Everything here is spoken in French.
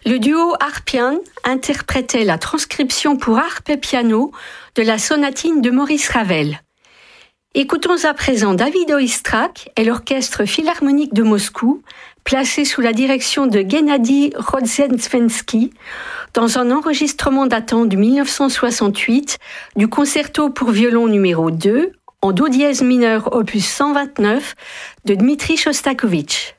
Le duo Harpian interprétait la transcription pour harpe et piano de la sonatine de Maurice Ravel. Écoutons à présent David Oistrakh et l'Orchestre philharmonique de Moscou, placé sous la direction de Gennady Rodzhentsevensky, dans un enregistrement datant de 1968 du concerto pour violon numéro 2, en do dièse mineur opus 129, de Dmitri Shostakovich.